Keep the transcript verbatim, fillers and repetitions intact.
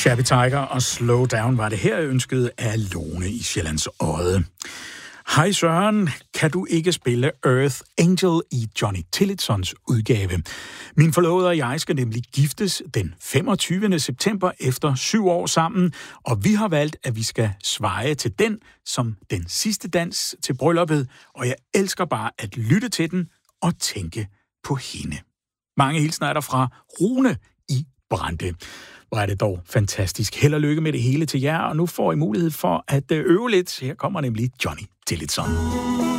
Shabby Tiger og Slow Down var det her ønsket af Lone i Sjællands Odde. Hej Søren, kan du ikke spille Earth Angel i Johnny Tillitsons udgave? Min forlovede og jeg skal nemlig giftes den femogtyvende september efter syv år sammen, og vi har valgt, at vi skal sveje til den som den sidste dans til brylluppet, og jeg elsker bare at lytte til den og tænke på hende. Mange hilsner er der fra Rune i Brande. Hvor er det dog fantastisk. Held og lykke med det hele til jer, og nu får I mulighed for at øve lidt. Her kommer nemlig Johnny Tillitson.